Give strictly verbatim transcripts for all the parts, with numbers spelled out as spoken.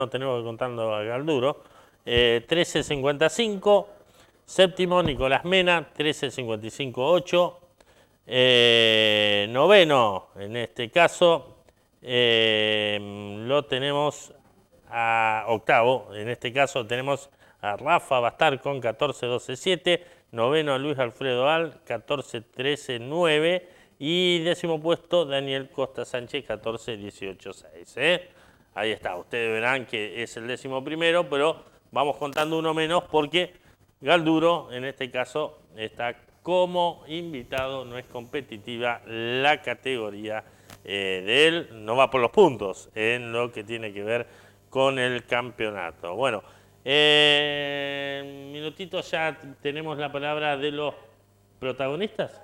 no tenemos que contando a Galduro. Eh, trece cincuenta y cinco. Séptimo, Nicolás Mena, trece cincuenta y cinco ocho. Eh, noveno, en este caso, eh, lo tenemos a octavo. En este caso tenemos a Rafa Bastar con catorce doce siete. Noveno, Luis Alfredo Al, catorce trece nueve. Y décimo puesto, Daniel Costa Sánchez, catorce dieciocho seis. ¿eh? Ahí está, ustedes verán que es el décimo primero, pero vamos contando uno menos porque Galduro, en este caso, está como invitado, no es competitiva la categoría eh, de él, no va por los puntos en lo que tiene que ver con el campeonato. Bueno, eh, minutitos ya tenemos la palabra de los protagonistas.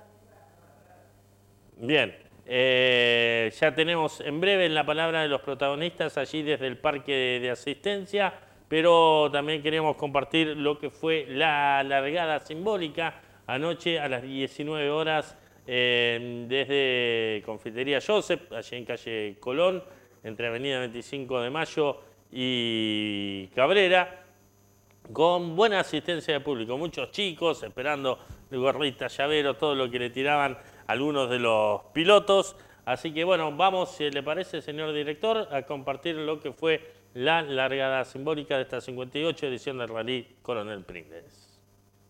Bien, eh, ya tenemos en breve la palabra de los protagonistas allí desde el parque de, de asistencia, pero también queremos compartir lo que fue la largada simbólica anoche a las diecinueve horas eh, desde Confitería Joseph, allí en calle Colón, entre Avenida veinticinco de Mayo y Cabrera, con buena asistencia de público, muchos chicos esperando gorritas, llaveros, todo lo que le tiraban algunos de los pilotos. Así que bueno, vamos, si le parece, señor director, a compartir lo que fue la largada simbólica de esta cincuenta y ocho edición del Rally Coronel Pringles.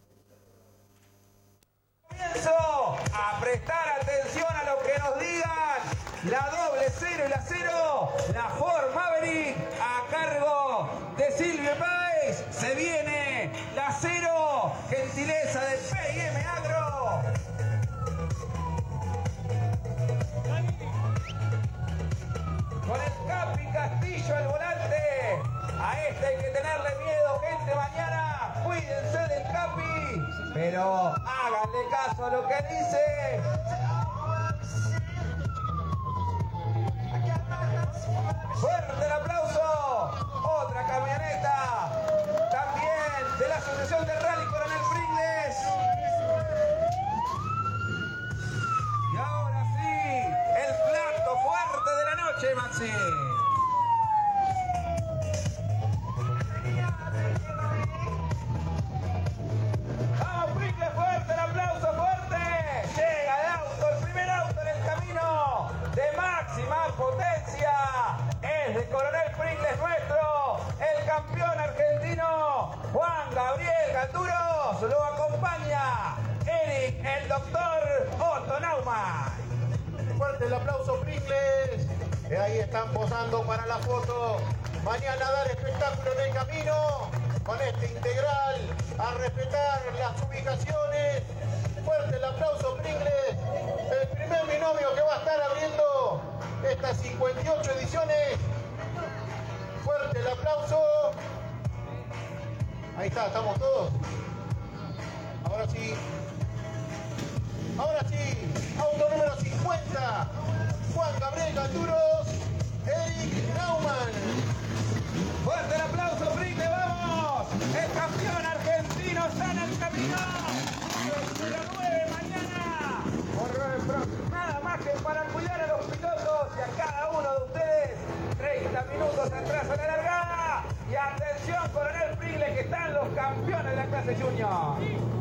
Comienzo a prestar atención a lo que nos digan. La doble cero y la cero, la Ford Maverick a cargo de Silvio Páez. Se viene la cero, gentileza de P y M Agro. Con el Capi Castillo al volante. A este hay que tenerle miedo, gente. Mañana cuídense del Capi, pero háganle caso a lo que dice. Fuerte el aplauso. Otra camioneta también de la Asociación de Rally Coronel Pringles. Y ahora sí, el plato fuerte de la noche, Maxi. Vamos, Pringles, fuerte el aplauso, fuerte. Llega el auto, el primer auto en el camino de máxima potencia. Es de Coronel Pringles nuestro, el campeón argentino Juan Gabriel Ganduros. Lo acompaña Eric, el doctor Otto Naumann. Fuerte el aplauso, Pringles. Ahí están posando para la foto. Mañana dar espectáculo en el camino con este integral, a respetar las ubicaciones. Fuerte el aplauso, Pringles. El primer binomio que va a estar abriendo estas cincuenta y ocho ediciones. Fuerte el aplauso. Ahí está, estamos todos. Ahora sí. Ahora sí, auto número cincuenta, Juan Gabriel Ganduros, Eric Naumann. Fuerte el aplauso, Pringles, vamos. El campeón argentino está en el camino. cero nueve mañana. Por nada más que para cuidar a los pilotos y a cada uno de ustedes. treinta minutos atrás a la largada. Y atención, Coronel Pringles, que están los campeones de la clase junior.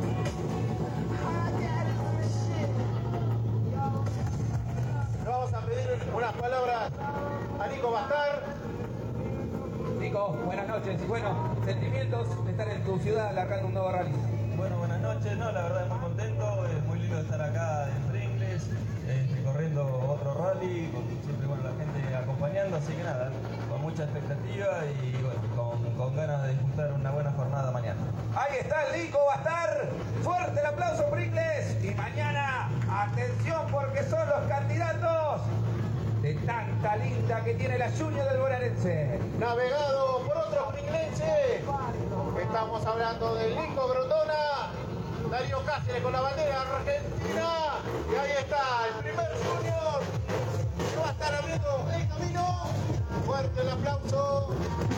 Vamos a pedir unas palabras a Nico Bastar. Nico, buenas noches. Y bueno, sentimientos de estar en tu ciudad largando un nuevo rally. Bueno, buenas noches. No, la verdad muy contento. Es muy lindo estar acá en Pringles, eh, corriendo otro rally, con siempre bueno, la gente acompañando. Así que nada, con mucha expectativa y bueno, con, con ganas de disfrutar una buena jornada mañana. Ahí está el Nico Bastar. Fuerte el aplauso, Pringles. Y mañana, atención porque son los candidatos de tanta linda que tiene la Junior del Bonaerense. Navegado por otro pringlense. Estamos hablando del Nico Grondona, Darío Cáceres con la bandera argentina. Y ahí está el primer junior que va a estar abriendo el camino. Fuerte el aplauso.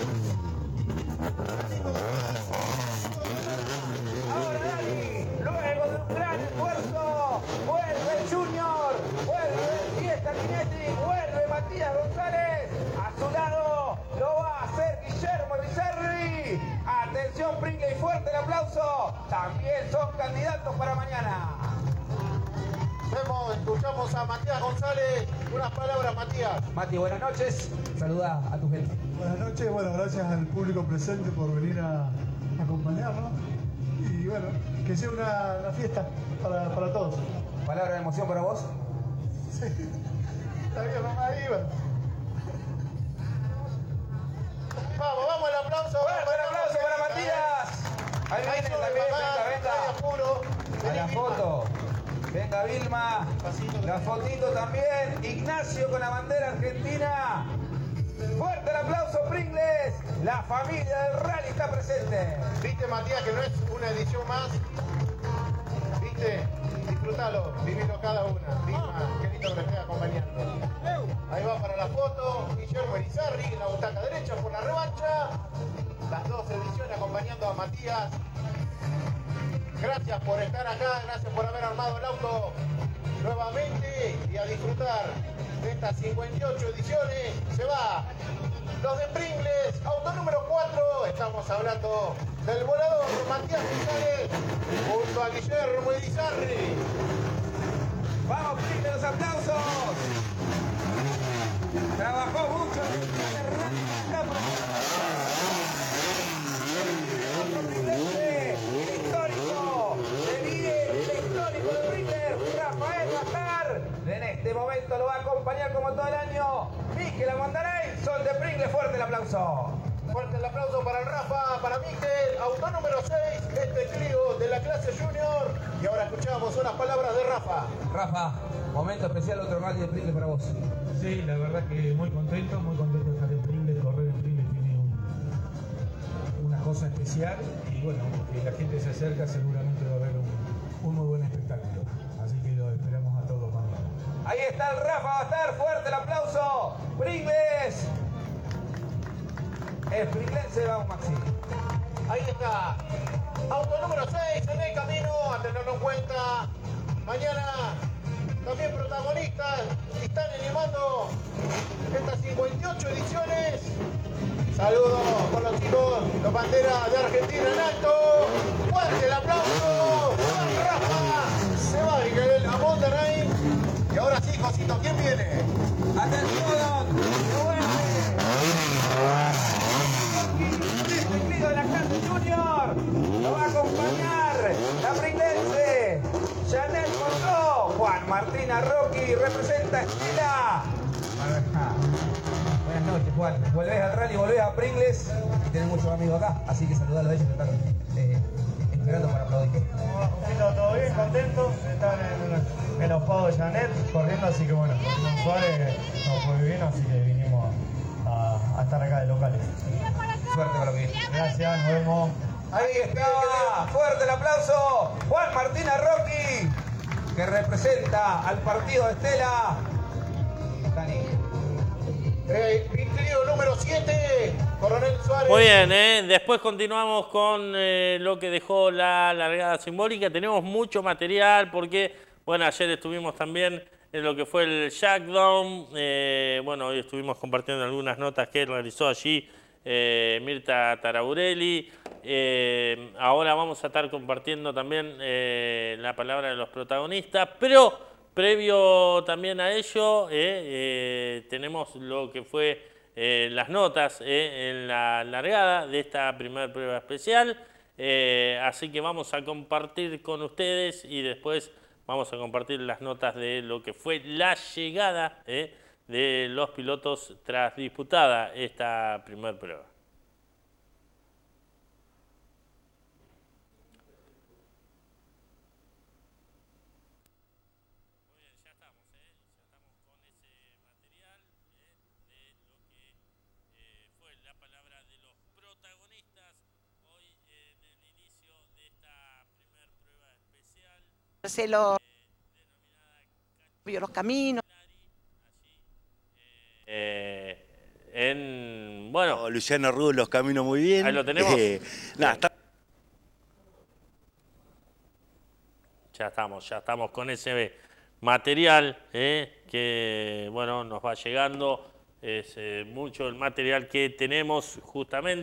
Ahora Dani, luego de un gran esfuerzo, vuelve el Junior, vuelve el Fiesta Kinetic, vuelve Matías González. A su lado lo va a hacer Guillermo. aplauso, también son candidatos para mañana. Vemos, escuchamos a Matías González. Unas palabras, Matías. Mati, buenas noches. Saluda a tu gente. Buenas noches, bueno, gracias al público presente por venir a acompañarnos. Y bueno, que sea una, una fiesta para, para todos. ¿Palabra de emoción para vos? Sí, está bien, vamos ahí, bueno. Vamos, vamos, el aplauso. Fuerte el aplauso para Matías. Ahí Ahí viene sube, también, papá, venga, venga. ahí apuro. A Vení, la Vilma. foto. Venga, Vilma. La fotito también. Ignacio con la bandera argentina. Fuerte el aplauso, Pringles. La familia del rally está presente. Viste, Matías, que no es una edición más. Viste, disfrútalo, vivilo cada una. Vilma, qué lindo que me esté acompañando. Ahí va para la foto, Guillermo Erizarri, en la butaca derecha por la revancha. Las dos ediciones acompañando a Matías. Gracias por estar acá, gracias por haber armado el auto nuevamente y a disfrutar de estas cincuenta y ocho ediciones. Se va los de Pringles, auto número cuatro. Estamos hablando del volador Matías González junto a Guillermo Erizarri. Vamos, Pringles, los aplausos. Trabajó mucho. Histórico. Se viene el histórico de Pringles. Rafael Bajar. En este momento lo va a acompañar como todo el año Mikel Amondaray. Son de Pringles. Fuerte el aplauso. Fuerte el aplauso para el Rafa, para Mikel, auto número seis, este Clio de la clase Junior. Y ahora escuchamos unas palabras de Rafa. Rafa, momento especial, otro rally de Pringles para vos. Sí, la verdad que muy contento, muy contento de estar en Pringles, correr en Pringles tiene un- una cosa especial y bueno, que la gente se acerca seguramente va a haber un, un muy buen espectáculo, así que lo esperamos a todos mañana. Ahí está el Rafa, va a estar fuerte el aplauso. Pringles. El Pringlense, vamos Maxi. Ahí está, auto número seis en el camino, a tenerlo en cuenta. Mañana también protagonistas están animando estas cincuenta y ocho ediciones. Saludos con los chicos, los banderas de Argentina en alto. Fuerte el aplauso. Se va Rafa, se va Miguel Amondaray. Y ahora sí, Josito, ¿quién viene? Atención, que vuelve. El Clio de la clase Junior. Lo va a acompañar la Pringlense. Janet Monroe. Juan Martín Arroqui representa a Estela. Buenas noches, Juan. Volvés al rally, volvés a Pringles y tenés muchos amigos acá, así que saludalo a ellos que están eh, esperando para aplaudir. Todo bien, contento de estar en, en los pagos de Janet corriendo, así que bueno, con Suárez nos fue bien, así que vinimos a, a estar acá de locales. Suerte con lo que viene. Gracias, nos vemos. Ahí está, fuerte el aplauso, Juan Martín Arroqui, que representa al partido de Estela. Dani. Eh, Clio número siete, Coronel Suárez. Muy bien, ¿eh? Después continuamos con eh, lo que dejó la largada simbólica. Tenemos mucho material porque, bueno, ayer estuvimos también en lo que fue el Shackdown. Eh, bueno, hoy estuvimos compartiendo algunas notas que realizó allí eh, Mirta Taraburelli. Eh, ahora vamos a estar compartiendo también eh, la palabra de los protagonistas, pero previo también a ello, eh, eh, tenemos lo que fue eh, las notas eh, en la largada de esta primera prueba especial. Eh, así que vamos a compartir con ustedes y después vamos a compartir las notas de lo que fue la llegada eh, de los pilotos tras disputada esta primera prueba. Marcelo vio los caminos. Eh, en, bueno, Oh, Luciano Ruz los caminos muy bien. Ahí lo tenemos. Eh, nada, está... Ya estamos, ya estamos con ese material eh, que bueno nos va llegando. Es eh, mucho el material que tenemos justamente.